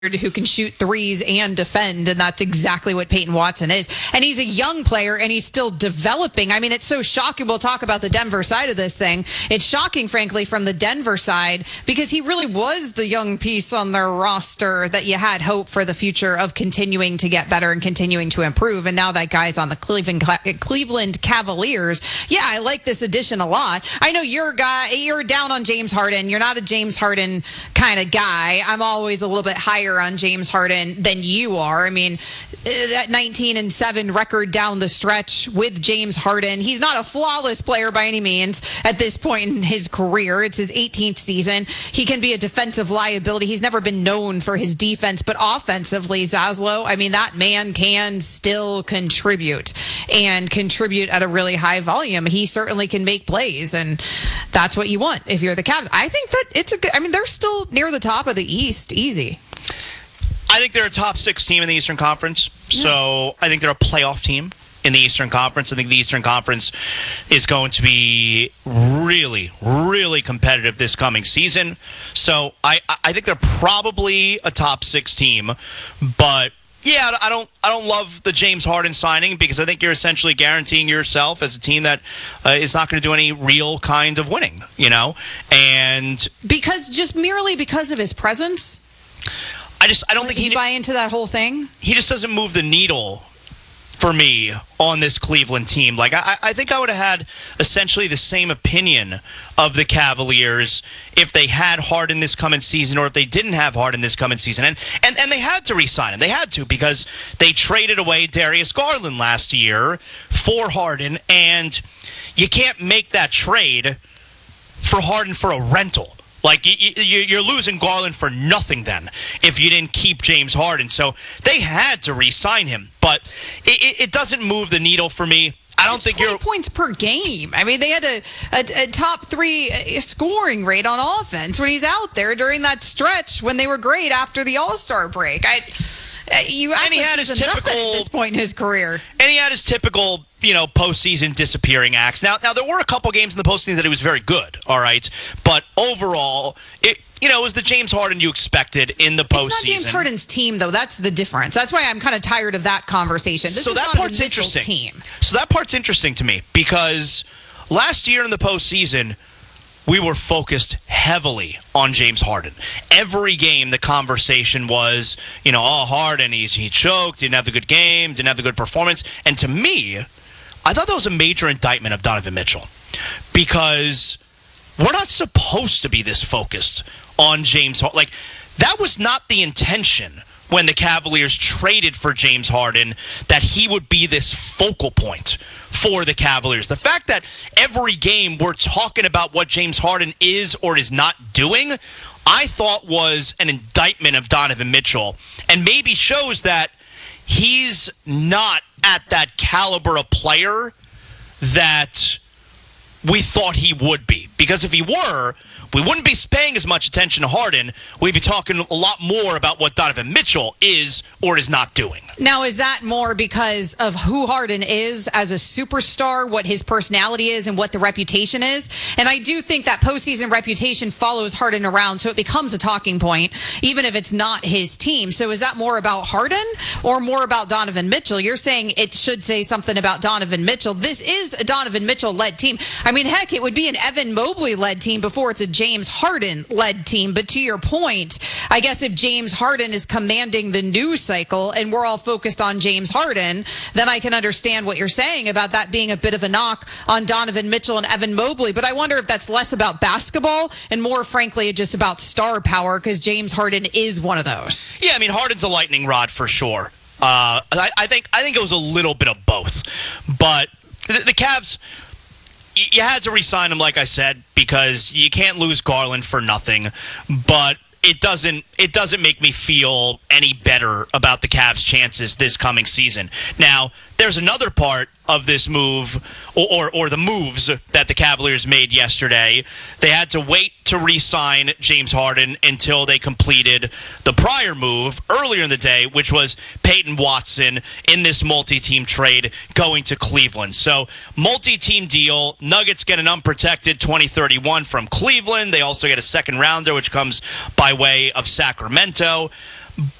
who can shoot threes and defend, and that's exactly what Peyton Watson is. And he's a young player, and he's still developing. I mean, it's so shocking. We'll talk about the Denver side of this thing. It's shocking, frankly, from the Denver side, because he really was the young piece on their roster that you had hope for the future of continuing to get better and continuing to improve. And now that guy's on the Cleveland Cavaliers. Yeah, I like this addition a lot. I know you're down on James Harden. You're not a James Harden kind of guy. I'm always a little bit higher on James Harden than you are. I mean, that 19-7 record down the stretch with James Harden. He's not a flawless player by any means at this point in his career. It's his 18th season. He can be a defensive liability. He's never been known for his defense, but offensively, Zaslow, I mean, that man can still contribute and contribute at a really high volume. He certainly can make plays, and that's what you want if you're the Cavs. I think that it's a good, I mean, they're still near the top of the East, easy. I think they're a top 6 team in the Eastern Conference. So I think they're a playoff team in the Eastern Conference. I think the Eastern Conference is going to be really, really competitive this coming season. So I think they're probably a top 6 team. But yeah, I don't love the James Harden signing, because I think you're essentially guaranteeing yourself as a team that is not going to do any real kind of winning, you know? And merely because of his presence. I don't think you buy into that whole thing. He just doesn't move the needle for me on this Cleveland team. Like, I think I would have had essentially the same opinion of the Cavaliers if they had Harden this coming season, or if they didn't have Harden this coming season. And they had to re-sign him. They had to, because they traded away Darius Garland last year for Harden, and you can't make that trade for Harden for a rental. Like, you're losing Garland for nothing then if you didn't keep James Harden. So they had to re-sign him. But it doesn't move the needle for me. I don't think 20 points per game. I mean, they had a top 3 scoring rate on offense when he's out there during that stretch when they were great after the All-Star break. And he had his typical at this point in his career. And he had his typical, postseason disappearing acts. Now there were a couple games in the postseason that he was very good, all right? But overall, it was the James Harden you expected in the postseason. It's not James Harden's team, though. That's the difference. That's why I'm kind of tired of that conversation. This is Donovan Mitchell's team. So that part's interesting to me, because last year in the postseason, we were focused heavily on James Harden. Every game, the conversation was, Harden, he choked, didn't have the good game, didn't have the good performance. And to me, I thought that was a major indictment of Donovan Mitchell, because we're not supposed to be this focused on James Harden. Like, that was not the intention when the Cavaliers traded for James Harden, that he would be this focal point for the Cavaliers. The fact that every game we're talking about what James Harden is or is not doing, I thought was an indictment of Donovan Mitchell, and maybe shows that he's not at that caliber of player that we thought he would be. Because if he were, we wouldn't be paying as much attention to Harden. We'd be talking a lot more about what Donovan Mitchell is or is not doing. Now, is that more because of who Harden is as a superstar, what his personality is, and what the reputation is? And I do think that postseason reputation follows Harden around, so it becomes a talking point, even if it's not his team. So is that more about Harden or more about Donovan Mitchell? You're saying it should say something about Donovan Mitchell. This is a Donovan Mitchell-led team. I mean, heck, it would be an Evan Mobley-led team before it's a James Harden-led team. But to your point, I guess if James Harden is commanding the news cycle and we're all focused on James Harden, then I can understand what you're saying about that being a bit of a knock on Donovan Mitchell and Evan Mobley. But I wonder if that's less about basketball and more, frankly, just about star power, because James Harden is one of those. Yeah, I mean, Harden's a lightning rod for sure. I think it was a little bit of both. But the Cavs, you had to re-sign him, like I said, because you can't lose Garland for nothing. But it doesn't make me feel any better about the Cavs' chances this coming season. Now, there's another part of this move, or the moves that the Cavaliers made yesterday. They had to wait to re-sign James Harden until they completed the prior move earlier in the day, which was Peyton Watson in this multi-team trade going to Cleveland. So, multi-team deal. Nuggets get an unprotected 2031 from Cleveland. They also get a second rounder, which comes by way of Sacramento.